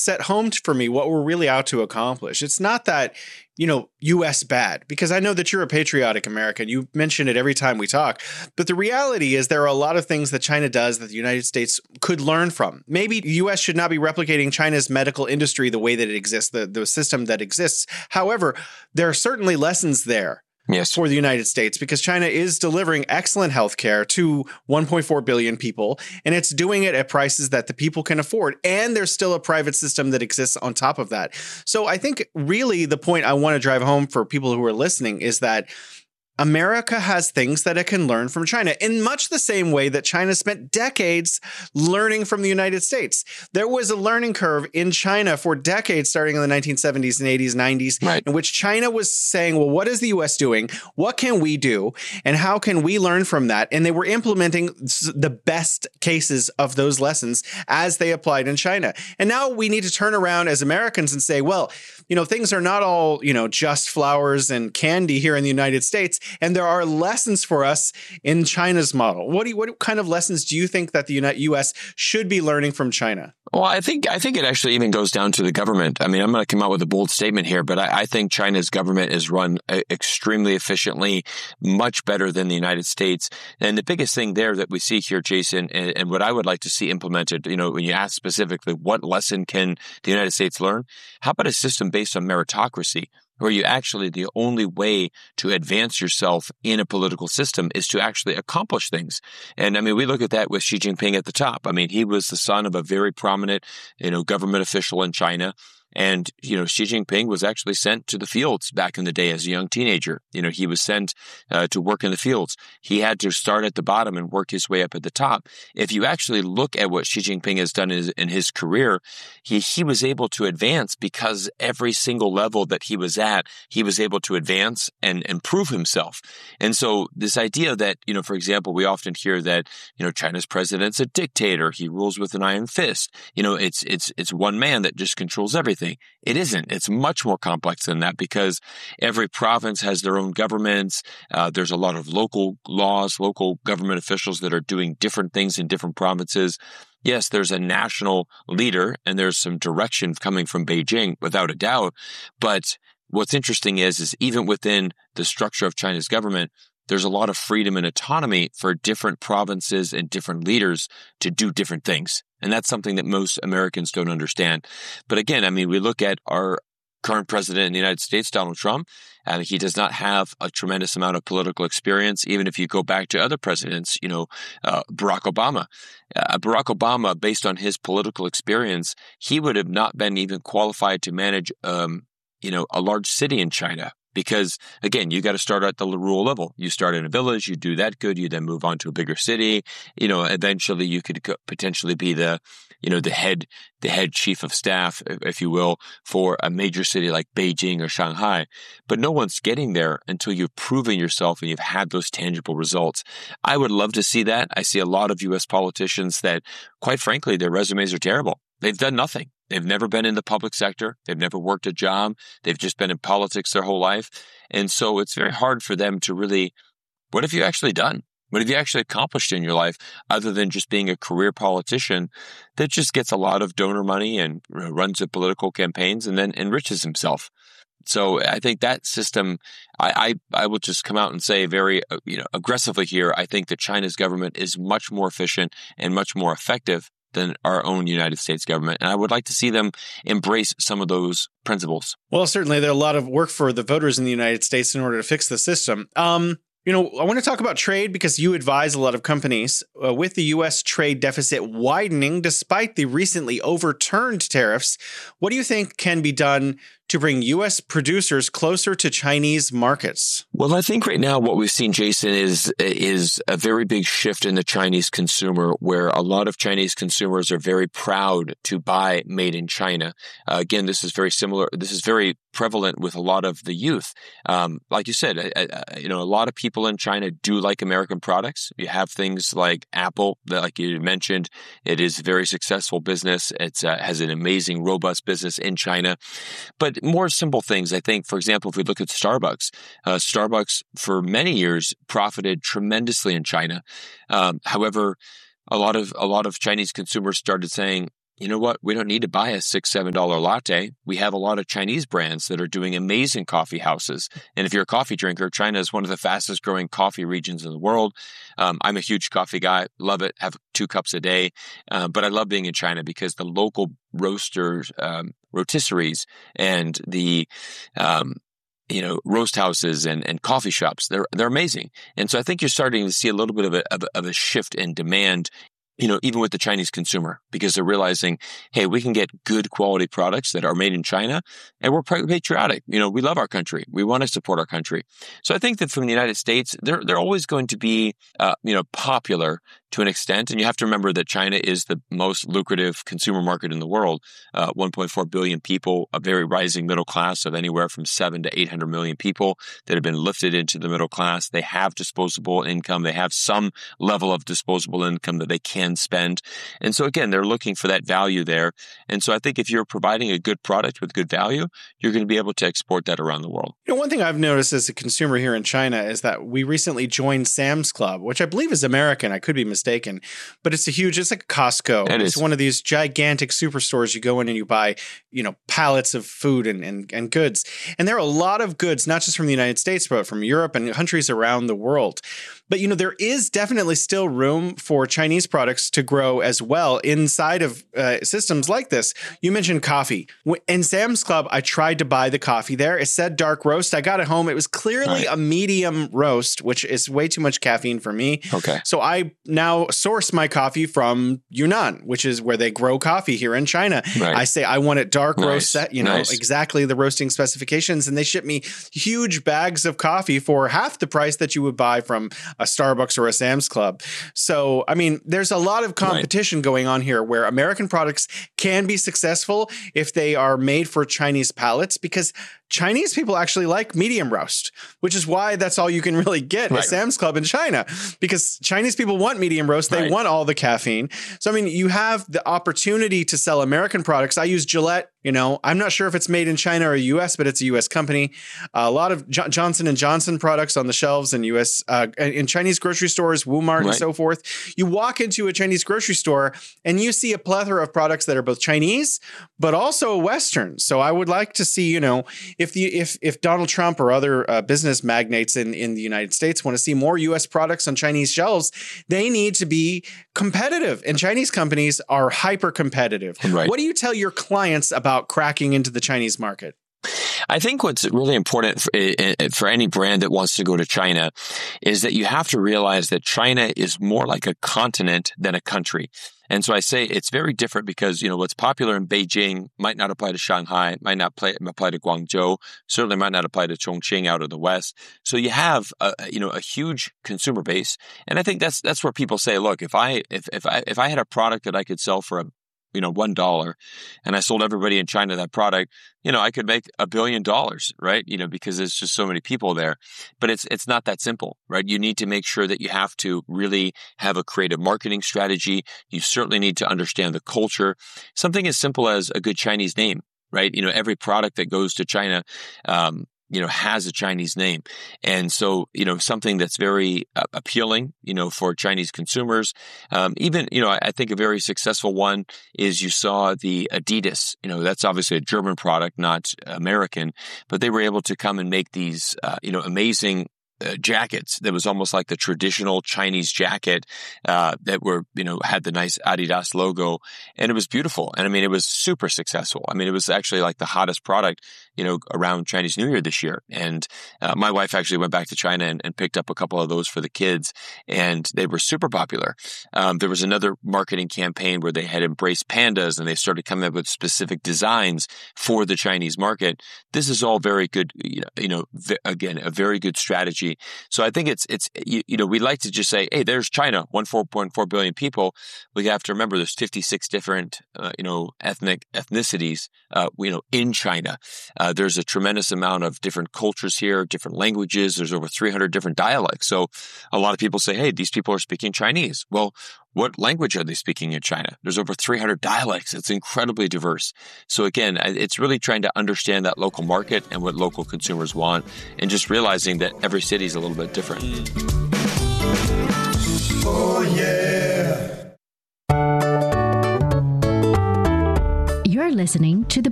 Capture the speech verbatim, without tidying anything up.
set home for me what we're really out to accomplish. It's not that, you know, U S bad, because I know that you're a patriotic American. You mention it every time we talk. But the reality is there are a lot of things that China does that the United States could learn from. Maybe the U S should not be replicating China's medical industry the way that it exists, the, the system that exists. However, there are certainly lessons there. Yes. For the United States, because China is delivering excellent healthcare to one point four billion people, and it's doing it at prices that the people can afford. And there's still a private system that exists on top of that. So I think really the point I want to drive home for people who are listening is that America has things that it can learn from China in much the same way that China spent decades learning from the United States. There was a learning curve in China for decades, starting in the nineteen seventies and eighties, nineties, right, in which China was saying, well, what is the U S doing? What can we do? And how can we learn from that? And they were implementing the best cases of those lessons as they applied in China. And now we need to turn around as Americans and say, well, you know, things are not all, you know, just flowers and candy here in the United States. And there are lessons for us in China's model. What do you, what kind of lessons do you think that the U S should be learning from China? Well, I think I think it actually even goes down to the government. I mean, I'm going to come out with a bold statement here, but I, I think China's government is run extremely efficiently, much better than the United States. And the biggest thing there that we see here, Jason, and, and what I would like to see implemented, you know, when you ask specifically what lesson can the United States learn, how about a system based on meritocracy, where you actually, the only way to advance yourself in a political system is to actually accomplish things. And I mean, we look at that with Xi Jinping at the top. I mean, he was the son of a very prominent, you know, government official in China. And, you know, Xi Jinping was actually sent to the fields back in the day as a young teenager. You know, he was sent uh, to work in the fields. He had to start at the bottom and work his way up at the top. If you actually look at what Xi Jinping has done in his, in his career, he, he was able to advance because every single level that he was at, he was able to advance and, and prove himself. And so this idea that, you know, for example, we often hear that, you know, China's president's a dictator. He rules with an iron fist. You know, it's, it's, it's one man that just controls everything. It isn't. It's much more complex than that because every province has their own governments. Uh, there's a lot of local laws, local government officials that are doing different things in different provinces. Yes, there's a national leader and there's some direction coming from Beijing, without a doubt. But what's interesting is, is even within the structure of China's government, there's a lot of freedom and autonomy for different provinces and different leaders to do different things. And that's something that most Americans don't understand. But again, I mean, we look at our current president in the United States, Donald Trump, and he does not have a tremendous amount of political experience. Even if you go back to other presidents, you know, uh, Barack Obama, uh, Barack Obama, based on his political experience, he would have not been even qualified to manage, um, you know, a large city in China. Because, again, you got to start at the rural level. You start in a village, you do that good, you then move on to a bigger city. You know, eventually you could potentially be the, you know, the head, the head chief of staff, if you will, for a major city like Beijing or Shanghai. But no one's getting there until you've proven yourself and you've had those tangible results. I would love to see that. I see a lot of U S politicians that, quite frankly, their resumes are terrible. They've done nothing. They've never been in the public sector. They've never worked a job. They've just been in politics their whole life. And so it's very hard for them to really, what have you actually done? What have you actually accomplished in your life other than just being a career politician that just gets a lot of donor money and runs the political campaigns and then enriches himself? So I think that system, I, I, I will just come out and say very, you know, aggressively here, I think that China's government is much more efficient and much more effective than our own United States government. And I would like to see them embrace some of those principles. Well, certainly there are a lot of work for the voters in the United States in order to fix the system. Um, you know, I want to talk about trade because you advise a lot of companies uh, with the U S trade deficit widening despite the recently overturned tariffs. What do you think can be done to bring U S producers closer to Chinese markets? Well, I think right now what we've seen, Jason, is is a very big shift in the Chinese consumer, where a lot of Chinese consumers are very proud to buy made in China. Uh, again, this is very similar. This is very prevalent with a lot of the youth. Um, like you said, uh, uh, you know, a lot of people in China do like American products. You have things like Apple, that, like you mentioned, it is a very successful business. It uh, has an amazing, robust business in China. But more simple things, I think, for example, if we look at Starbucks, uh, Starbucks for many years profited tremendously in China. Um, however, a lot of a lot of Chinese consumers started saying, you know what? We don't need to buy a six, seven dollar latte. We have a lot of Chinese brands that are doing amazing coffee houses. And if you're a coffee drinker, China is one of the fastest growing coffee regions in the world. Um, I'm a huge coffee guy, love it, have two cups a day. Uh, but I love being in China because the local roasters, um, rotisseries, and the um, you know, roast houses and, and coffee shops, they're they're amazing. And so I think you're starting to see a little bit of a, of, of a shift in demand, you know, even with the Chinese consumer, because they're realizing, hey, we can get good quality products that are made in China, and we're patriotic. You know, we love our country. We want to support our country. So I think that from the United States, they're they're always going to be, uh, you know, popular to an extent. And you have to remember that China is the most lucrative consumer market in the world. Uh, one point four billion people, a very rising middle class of anywhere from seven to eight hundred million people that have been lifted into the middle class. They have disposable income. They have some level of disposable income that they can spend. And so again, they're looking for that value there. And so I think if you're providing a good product with good value, you're going to be able to export that around the world. You know, one thing I've noticed as a consumer here in China is that we recently joined Sam's Club, which I believe is American. I could be mistaken, but it's a huge, it's like Costco. It it's is. one of these gigantic superstores. You go in and you buy, you know, pallets of food and, and, and goods. And there are a lot of goods, not just from the United States, but from Europe and countries around the world. But, you know, there is definitely still room for Chinese products to grow as well inside of uh, systems like this. You mentioned coffee. In Sam's Club, I tried to buy the coffee there. It said dark roast. I got it home. It was clearly right. a medium roast, which is way too much caffeine for me. Okay. So I now source my coffee from Yunnan, which is where they grow coffee here in China. Right. I say I want it dark Nice. roast, set, you know, Nice. exactly the roasting specifications. And they ship me huge bags of coffee for half the price that you would buy from a Starbucks or a Sam's Club. So, I mean, there's a lot of competition right. going on here where American products can be successful if they are made for Chinese palates, because Chinese people actually like medium roast, which is why that's all you can really get right. at Sam's Club in China, because Chinese people want medium roast. They right. want all the caffeine. So, I mean, you have the opportunity to sell American products. I use Gillette. You know, I'm not sure if it's made in China or U S, but it's a U S company. Uh, a lot of Jo- Johnson and Johnson products on the shelves in U S, uh, in Chinese grocery stores, Walmart right. and so forth. You walk into a Chinese grocery store and you see a plethora of products that are both Chinese, but also Western. So I would like to see, you know, if the if if Donald Trump or other uh, business magnates in, in the United States want to see more U S products on Chinese shelves, they need to be competitive. And Chinese companies are hyper competitive. Right. What do you tell your clients about cracking into the Chinese market? I think what's really important for, for any brand that wants to go to China is that you have to realize that China is more like a continent than a country. And so I say it's very different because, you know, what's popular in Beijing might not apply to Shanghai, might not play, apply to Guangzhou, certainly might not apply to Chongqing out of the West. So you have, a, you know, a huge consumer base. And I think that's that's where people say, look, if I if if I if I had a product that I could sell for a you know, one dollar, and I sold everybody in China that product, you know, I could make a billion dollars, right? You know, because there's just so many people there. But it's it's not that simple, right? You need to make sure that you have to really have a creative marketing strategy. You certainly need to understand the culture. Something as simple as a good Chinese name, right? You know, every product that goes to China, um, you know, has a Chinese name. And so, you know, something that's very uh, appealing, you know, for Chinese consumers. Um, even, you know, I, I think a very successful one is you saw the Adidas, you know, that's obviously a German product, not American, but they were able to come and make these, uh, you know, amazing Uh, jackets that was almost like the traditional Chinese jacket uh, that were, you know, had the nice Adidas logo, and it was beautiful. And I mean, it was super successful. I mean, it was actually like the hottest product, you know, around Chinese New Year this year. And uh, my wife actually went back to China and, and picked up a couple of those for the kids, and they were super popular. Um, there was another marketing campaign where they had embraced pandas, and they started coming up with specific designs for the Chinese market. This is all very good, you know, you know v- again, a very good strategy. So I think it's, it's you, you know, we like to just say, hey, there's China, one four point four billion people. We have to remember there's fifty-six different, uh, you know, ethnic ethnicities, uh, you know, in China. Uh, there's a tremendous amount of different cultures here, different languages. There's over three hundred different dialects. So a lot of people say, hey, these people are speaking Chinese. Well, what language are they speaking in China? There's over three hundred dialects. It's incredibly diverse. So again, it's really trying to understand that local market and what local consumers want, and just realizing that every city is a little bit different. Oh, yeah. listening to the